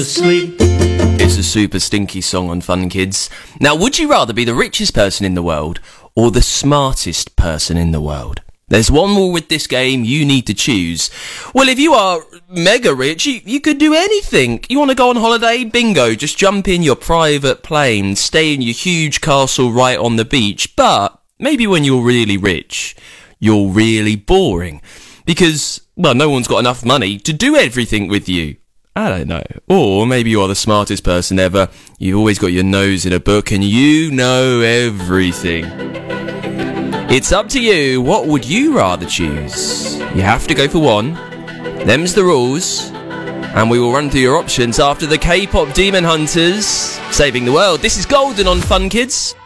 Sleep. It's a super stinky song on Fun Kids. Now, would you rather be the richest person in the world or the smartest person in the world? There's one rule with this game, you need to choose. Well, if you are mega rich, you could do anything. You want to go on holiday? Bingo, just jump in your private plane, stay in your huge castle right on the beach. But maybe when you're really rich, you're really boring. Because, well, no one's got enough money to do everything with you. I don't know. Or maybe you are the smartest person ever. You've always got your nose in a book and you know everything. It's up to you. What would you rather choose? You have to go for one. Them's the rules. And we will run through your options after the K-pop Demon Hunters saving the world. This is Golden on Fun Kids.